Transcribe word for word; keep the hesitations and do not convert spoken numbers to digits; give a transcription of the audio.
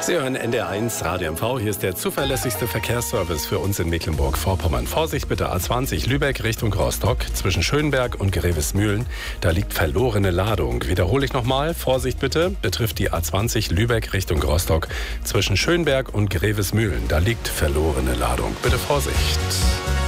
Sie hören N D R eins Radio M V. Hier ist der zuverlässigste Verkehrsservice für uns in Mecklenburg-Vorpommern. Vorsicht bitte, A zwanzig Lübeck Richtung Rostock zwischen Schönberg und Grevesmühlen. Da liegt verlorene Ladung. Wiederhole ich nochmal. Vorsicht bitte, betrifft die A zwanzig Lübeck Richtung Rostock zwischen Schönberg und Grevesmühlen. Da liegt verlorene Ladung. Bitte Vorsicht.